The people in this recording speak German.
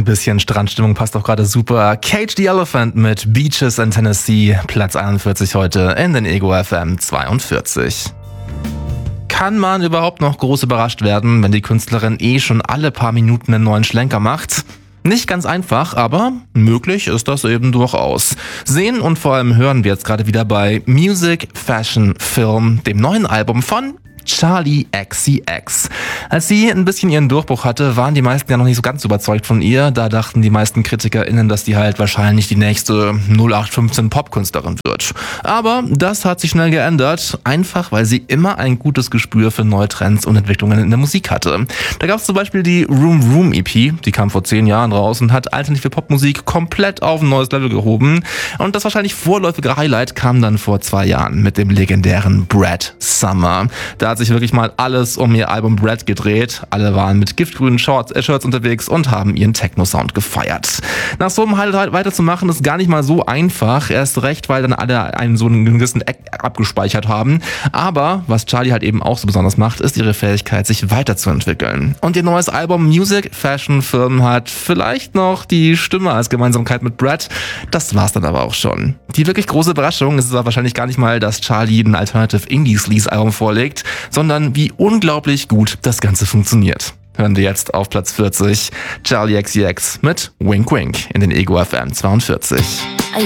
Ein bisschen Strandstimmung passt auch gerade super. Cage the Elephant mit Beaches in Tennessee, Platz 41 heute in den Ego FM 42. Kann man überhaupt noch groß überrascht werden, wenn die Künstlerin schon alle paar Minuten einen neuen Schlenker macht? Nicht ganz einfach, aber möglich ist das eben durchaus. Sehen und vor allem hören wir jetzt gerade wieder bei Music, Fashion, Film, dem neuen Album von Charli XCX. Als sie ein bisschen ihren Durchbruch hatte, waren die meisten ja noch nicht so ganz überzeugt von ihr. Da dachten die meisten KritikerInnen, dass die halt wahrscheinlich die nächste 0815 Popkünstlerin wird. Aber das hat sich schnell geändert, einfach weil sie immer ein gutes Gespür für neue Trends und Entwicklungen in der Musik hatte. Da gab es zum Beispiel die Room Room EP, die kam vor 10 Jahren raus und hat alternative Popmusik komplett auf ein neues Level gehoben. Und das wahrscheinlich vorläufige Highlight kam dann vor 2 Jahren mit dem legendären Brad Summer. Da hat sich wirklich mal alles um ihr Album Brad gedreht. Alle waren mit giftgrünen Shirts unterwegs und haben ihren Techno-Sound gefeiert. Nach so einem Highlight weiterzumachen ist gar nicht mal so einfach. Erst recht, weil dann alle einen so einen gewissen Eck abgespeichert haben. Aber was Charli halt eben auch so besonders macht, ist ihre Fähigkeit, sich weiterzuentwickeln. Und ihr neues Album Music, Fashion, Film hat vielleicht noch die Stimme als Gemeinsamkeit mit Brad. Das war's dann aber auch schon. Die wirklich große Überraschung ist es aber wahrscheinlich gar nicht mal, dass Charli ein Alternative Indie-Sleaze-Album vorlegt, sondern wie unglaublich gut das Ganze funktioniert. Hören wir jetzt auf Platz 40 Charli XCX mit Wink Wink in den Ego FM 42.